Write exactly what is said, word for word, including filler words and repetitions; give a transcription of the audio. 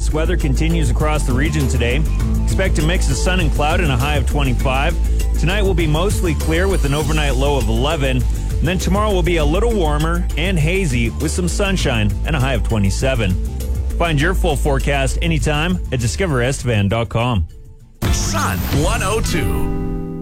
This weather continues across the region today. Expect a mix of sun and cloud and a high of twenty-five. Tonight will be mostly clear with an overnight low of eleven. And then tomorrow will be a little warmer and hazy with some sunshine and a high of twenty-seven. Find your full forecast anytime at discover estevan dot com. Sun one oh two.